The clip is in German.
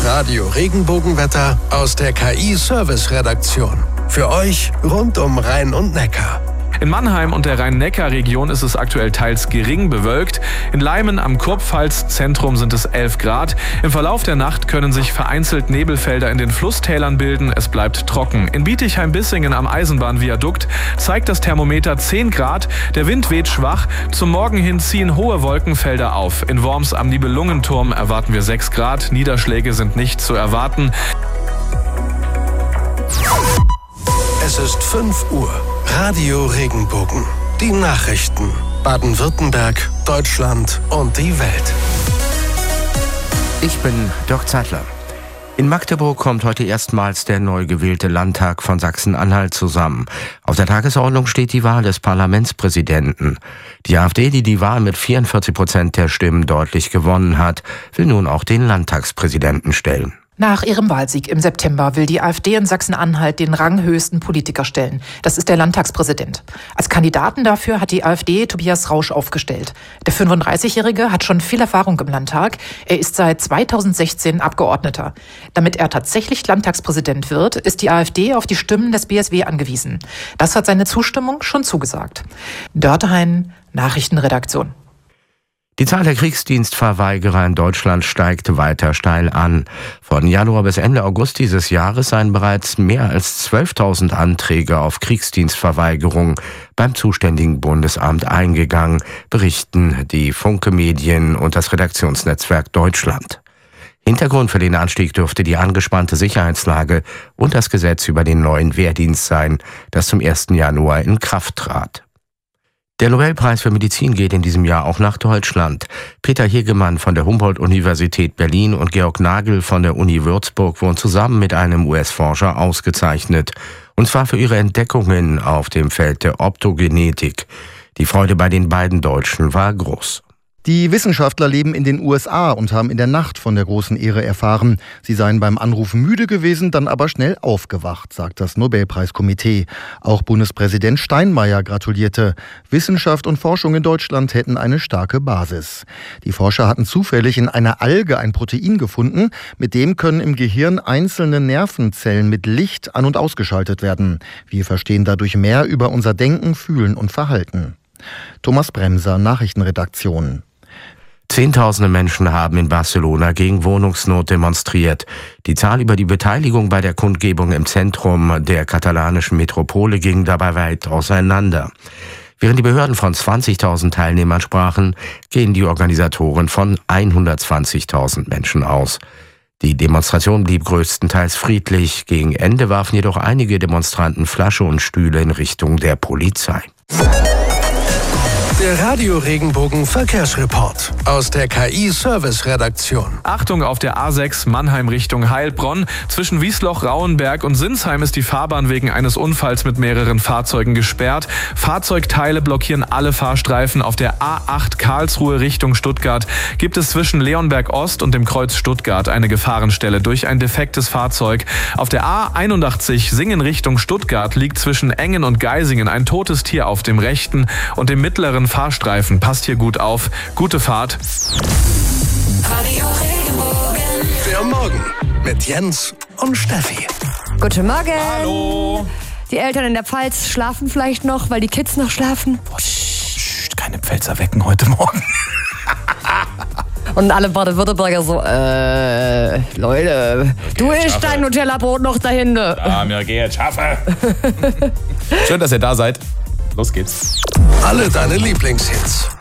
Radio Regenbogenwetter aus der KI-Service-Redaktion. Für euch rund um Rhein und Neckar. In Mannheim und der Rhein-Neckar-Region ist es aktuell teils gering bewölkt. In Leimen am Kurpfalz-Zentrum sind es 11 Grad. Im Verlauf der Nacht können sich vereinzelt Nebelfelder in den Flusstälern bilden. Es bleibt trocken. In Bietigheim-Bissingen am Eisenbahnviadukt zeigt das Thermometer 10 Grad. Der Wind weht schwach. Zum Morgen hin ziehen hohe Wolkenfelder auf. In Worms am Nibelungenturm erwarten wir 6 Grad. Niederschläge sind nicht zu erwarten. Es ist 5 Uhr. Radio Regenbogen. Die Nachrichten. Baden-Württemberg, Deutschland und die Welt. Ich bin Dirk Zeitler. In Magdeburg kommt heute erstmals der neu gewählte Landtag von Sachsen-Anhalt zusammen. Auf der Tagesordnung steht die Wahl des Parlamentspräsidenten. Die AfD, die die Wahl mit 44% der Stimmen deutlich gewonnen hat, will nun auch den Landtagspräsidenten stellen. Nach ihrem Wahlsieg im September will die AfD in Sachsen-Anhalt den ranghöchsten Politiker stellen. Das ist der Landtagspräsident. Als Kandidaten dafür hat die AfD Tobias Rausch aufgestellt. Der 35-Jährige hat schon viel Erfahrung im Landtag. Er ist seit 2016 Abgeordneter. Damit er tatsächlich Landtagspräsident wird, ist die AfD auf die Stimmen des BSW angewiesen. Das hat seine Zustimmung schon zugesagt. Dörtehain, Nachrichtenredaktion. Die Zahl der Kriegsdienstverweigerer in Deutschland steigt weiter steil an. Von Januar bis Ende August dieses Jahres seien bereits mehr als 12.000 Anträge auf Kriegsdienstverweigerung beim zuständigen Bundesamt eingegangen, berichten die Funke Medien und das Redaktionsnetzwerk Deutschland. Hintergrund für den Anstieg dürfte die angespannte Sicherheitslage und das Gesetz über den neuen Wehrdienst sein, das zum 1. Januar in Kraft trat. Der Nobelpreis für Medizin geht in diesem Jahr auch nach Deutschland. Peter Hegemann von der Humboldt-Universität Berlin und Georg Nagel von der Uni Würzburg wurden zusammen mit einem US-Forscher ausgezeichnet. Und zwar für ihre Entdeckungen auf dem Feld der Optogenetik. Die Freude bei den beiden Deutschen war groß. Die Wissenschaftler leben in den USA und haben in der Nacht von der großen Ehre erfahren. Sie seien beim Anruf müde gewesen, dann aber schnell aufgewacht, sagt das Nobelpreiskomitee. Auch Bundespräsident Steinmeier gratulierte. Wissenschaft und Forschung in Deutschland hätten eine starke Basis. Die Forscher hatten zufällig in einer Alge ein Protein gefunden, mit dem können im Gehirn einzelne Nervenzellen mit Licht an- und ausgeschaltet werden. Wir verstehen dadurch mehr über unser Denken, Fühlen und Verhalten. Thomas Bremser, Nachrichtenredaktion. Zehntausende Menschen haben in Barcelona gegen Wohnungsnot demonstriert. Die Zahl über die Beteiligung bei der Kundgebung im Zentrum der katalanischen Metropole ging dabei weit auseinander. Während die Behörden von 20.000 Teilnehmern sprachen, gehen die Organisatoren von 120.000 Menschen aus. Die Demonstration blieb größtenteils friedlich. Gegen Ende warfen jedoch einige Demonstranten Flasche und Stühle in Richtung der Polizei. Der Radio Regenbogen Verkehrsreport aus der KI-Service-Redaktion. Achtung auf der A6 Mannheim Richtung Heilbronn. Zwischen Wiesloch, Rauenberg und Sinsheim ist die Fahrbahn wegen eines Unfalls mit mehreren Fahrzeugen gesperrt. Fahrzeugteile blockieren alle Fahrstreifen. Auf der A8 Karlsruhe Richtung Stuttgart gibt es zwischen Leonberg Ost und dem Kreuz Stuttgart eine Gefahrenstelle durch ein defektes Fahrzeug. Auf der A81 Singen Richtung Stuttgart liegt zwischen Engen und Geisingen ein totes Tier auf dem rechten und dem mittleren Fahrstreifen. Passt hier gut auf. Gute Fahrt. Radio Regenbogen. Der Morgen mit Jens und Steffi. Guten Morgen. Hallo. Die Eltern in der Pfalz schlafen vielleicht noch, weil die Kids noch schlafen. Psst, keine Pfälzer wecken heute Morgen. Und alle Baden-Württemberger so, Leute, okay, du isst dein Nutella-Brot noch dahinter. Ja, mir geht's, schaffe. Schön, dass ihr da seid. Los geht's. Alle deine Lieblingshits